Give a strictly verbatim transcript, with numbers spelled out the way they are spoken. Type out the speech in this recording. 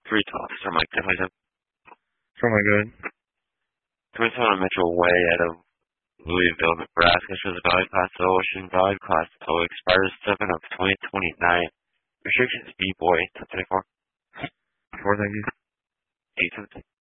three to Officer Mike twenty-seven. For my good. twenty-seven Mitchell Way out of Louisville, Nebraska shows a valid class of Ocean Valid Class O expires seven of twenty twenty-nine. Restrictions B boy ten twenty-four. Four, thank you. eight seventeen.